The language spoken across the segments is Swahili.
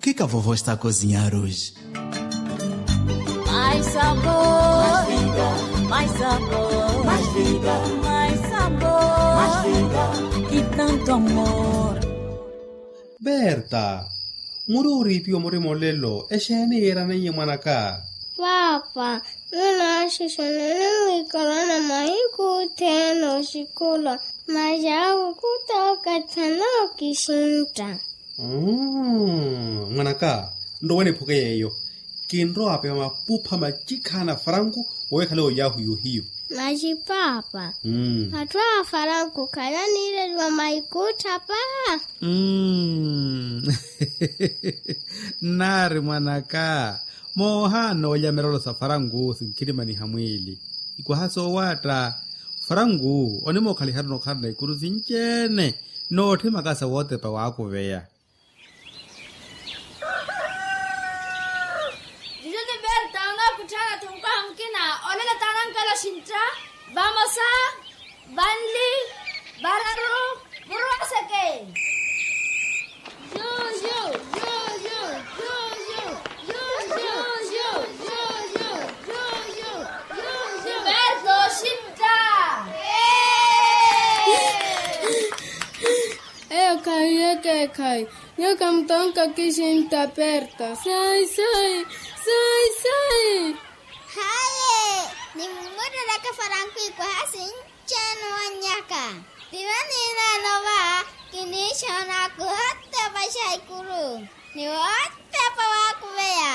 que a vovó está a cozinhar hoje? Mais sabor, mais vida, mais sabor, mais vida, mais sabor, mais vida e tanto amor. Berta, mururi pio muri molelo, eshene era na yemanaka. Papa, nuna shishonene mikolana mahiku teno shikula, majawu kutoka tano kishinta. Manaka, ndo wene poke yeyo. Kinro ape mapupa majikana farangu, weka leo yahu yuhiyo. Maji papa. Hatua farangu kaya nile lwa maikuta pa. Nari manaka. Mohano ya merolo sa farangu sinkirima ni hamwili. Ikuwa haso wata. Farangu, onimo kalihari no karna ikuru zinchene. No te makasa wote pa wako veya. Dijoni Berta, unga kutana tungka hamkina. Olega tanang kala shintra. Vamos a Banli, Bararu, Burwasake. Berto, shintra. Kai. Yo kamtonka kishinta Berta. Sai. Haye, ni mumudu laka farangu ikuwa hasin chano wanyaka. Nina nova, kinishona kuhote basha ikuru. Ni wote pa wako vea.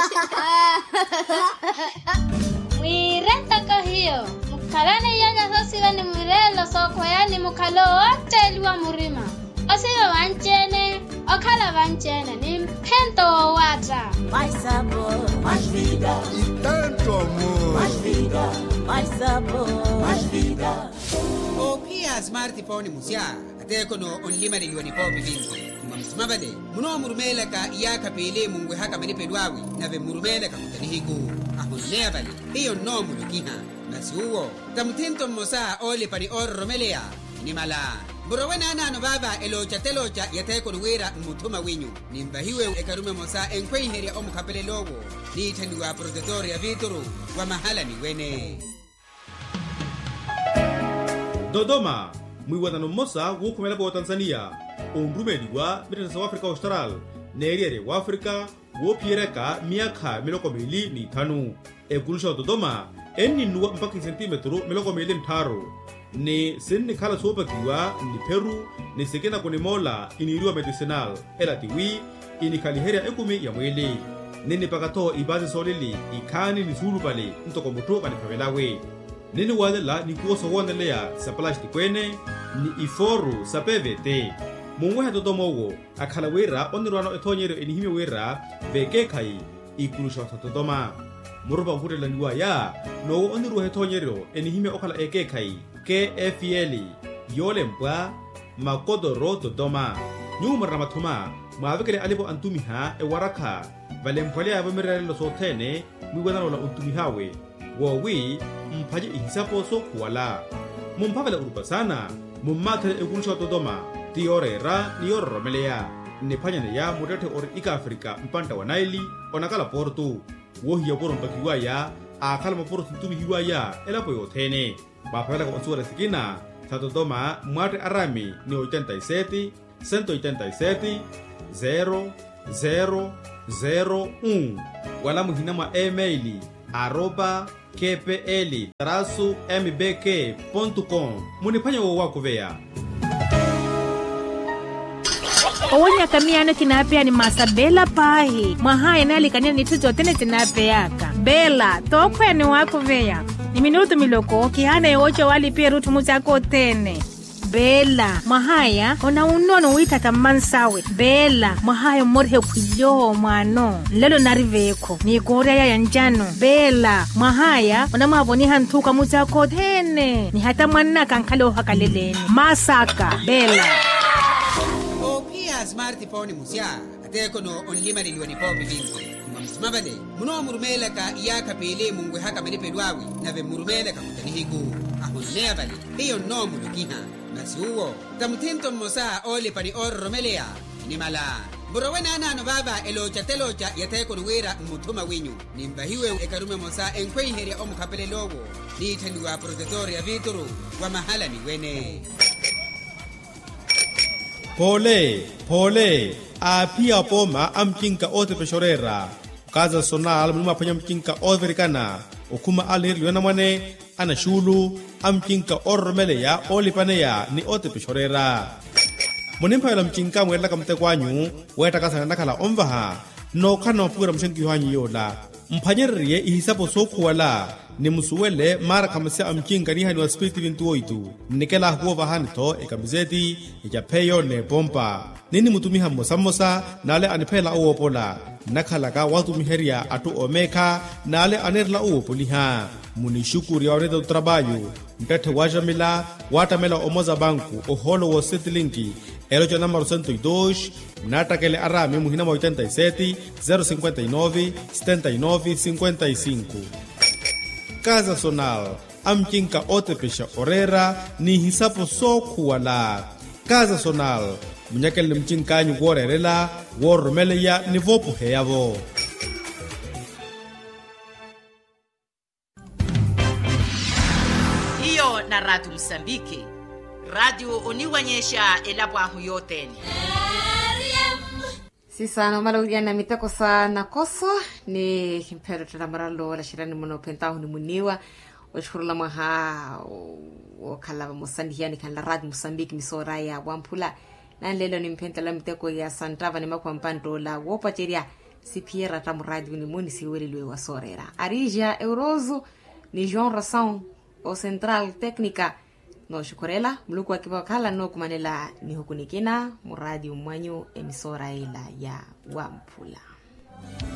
Mwirenta kahiyo. Mukalane yanya sosiwa ni mwirelo soko yani mukalo wote liwa murima. Osiwa wanchene, okala wanchene, ni mpento wata. Mais sabor, mais vida e tanto amor. Mais vida, mais sabor, mais vida. Okia smartphone musia ate kono onlima liwani popi vinzi mamsmabale muno murumela ka iyaka pele mungwe haka mani pedwawi nave murumela ka kutanihiku ahonne abale iyo no mulukiha nasuo tamtinto mosa ole pani orromelea ni mala Burowena nano baba elocha yate kono wera mutuma winyu nimbahiwe ekarume mosa enkwe heria omukapele logo ni tenduwa protetor ya vituru wa mahala ni wene Dodoma, mwiwatano mosa wukumela kwa Tanzania. Undumeli wa South Africa Austral. Neriere wa Afrika, wopiereka miaka miloko mili ni tanu. Ekulusha Dodoma, eni nuwa mpaki centimetro miloko mili mtaro. Ni sini kala sopa kiwa, ni Peru, ni sekena kone mola, iniriwa medicinal. Ela tiwi, inikaliheria ekumi ya mwili. Nini pakato ibazi solili, ikani ni suru pali, ntoko mutoka ni pavelawe. Nini walela ni kuoso wanelea sa plastic kwene ni iforu sa PVT. Mungwe Dodoma wo akala wera onirwano etonyero enihime wera veke kai ikulusha Dodoma. Muruba hurela niwa ya no onirwa etonyero enihime okala eke kai KFL yole mbwa makodoro Dodoma. Nyuma ramatuma maavekele alipo antumiha waraka valempole abamerele lo sotene mwiwana la untumihawe. Wawi mpaje ihisapo so kuwala. Mumpavela urupa sana. Mummatele ekulusha Dodoma. Tiorera ni orromelea. Nepanya ya mudete ori ika Afrika mpanta wa Naili onakala portu. Wohi ya poro mpakiwa ya akala maporo tintumi hiwa ya elapo yotene. Mapavela kwa onsura sikina. Sa Dodoma mwate arami ni 87 187 0001. Wala muhinama emaili @kpl-mbk.com. Munipanya wako vea. Owonya kamiana kinapea ni masabela pahi. Mahaya nali kanya nituzo tene tinapeyaka. Bela, tokwe ni wako vea. Ni minuto miloko, kihana yoche wali pia rutu muzako tene. Bela, mahaya, ona unono wita tamansawe. Bela, mahaya morhe kuyo mwano. Lelo nariveko, ni korea ya njano. Bela, mahaya, ona maboni hantuka muzako tene. Ni hata mwana kankalo hakaleleni. Masaka, Bela. Okia smartphone musia ate kono onlima liwani popi vinzi mamsmabale muno murumela ka iyaka pele mungwe haka mani pedwawi nave murumela ka kutanihiku ahonne abale iyo no mulukiha nasuo tamtinto mosa ole pani orromelea ni mala Burawena nano baba elocha telocha yateko nuwera mutuma winyu. Nimbahiwe ekarume mosa enkwei heri omukapele logo. Ni tenduwa protetori ya vituru wa mahala ni wene. Pole, apia poma amkinka ote peshorera. Kaza sonal mluma panya mkinka overikana. Okuma alir yona mwane, ana shulu, amkinka ormele ya olipane ya ni ote peshorera. Monimpa yala mkinka mwela kamte kwanyu, weta kasa nakala omvaha, no kano pura mshenki yuhanyi yola. Mpanyeriye ihisapo soku wala, ni musuwele mara kamase amkinka ni hani wa spiriti vintu oitu. Nikela huo vahanito ekabizeti, peyo ne pompa. Nini mutumiha mosa nale anipela uo pola. Nakalaka watu miheria atu omeka nale anerla uo poliha. Munishukuri ya oreda utrabayo. Mpete wajamila, watamela omoza banku, oholo wo setilinki. Elojo numero 102, natakele arame muhinamo 87 059 79 55. Casa Sonal, amkinka ote pesha orera, ni hisapo soku wala. Casa Sonal, munyakele mchinkanyu gorerela, wormele ya nivopu heyavo. Iyo na Radio Msambiki. Radio uniwanyesha elabwahu yoteni. Sisa mala uriana miteko sana koso ni himpero tulamaralo la shirani mano pentahu ni muniwa washkurula maha wakala musandihiani kan la Radio Msambiki misora ya wampula na lelo ni mpenta la miteko ya santava ni makwa mpando la wopacheria sipiera tamu radio ni muni siweli lwe wasorera Arija Eurozu ni Jean Rasson o Central Técnica no shukurela mluku wa kibakala no kumanela ni hukunikina muradi umwanyu emisora ila ya wampula.